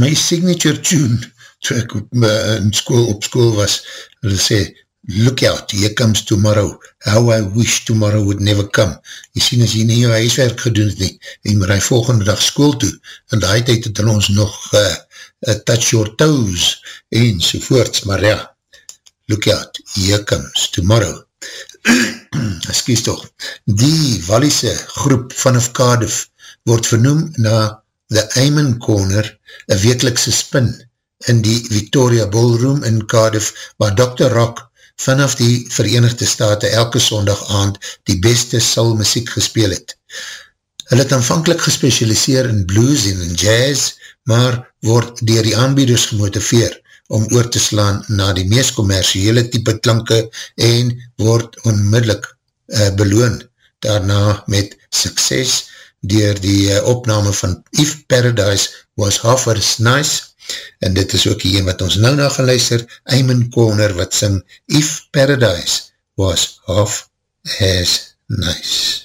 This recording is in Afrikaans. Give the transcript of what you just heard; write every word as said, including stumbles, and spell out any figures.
my signature tune, toe ek uh, in school, op school was, hulle sê, look out, here comes tomorrow, how I wish tomorrow would never come. Jy sien, as jy nie jou huiswerk gedoen het nie, en maar hy volgende dag school toe, en die tyd het ons nog uh, uh, touch your toes, en sovoorts, maar ja, look out, here comes tomorrow. Excuse toch, die Walliese groep vanaf Cardiff word vernoem na The Amen Corner, een weeklikse spin in die Victoria Ballroom in Cardiff, waar dokter Rock vanaf die Verenigde State elke sondag aand die beste soul muziek gespeel het. Hulle het aanvankelijk gespecialiseer in blues en in jazz, maar word deur die aanbieders gemotiveer om oor te slaan na die meest commerciële type klanke en word onmiddellik uh, beloon daarna met sukses deur die uh, opname van If Paradise Was Half As Nice, en dit is ook die een wat ons nou na gaan luister, Eamon Corner wat sing If Paradise Was Half As Nice.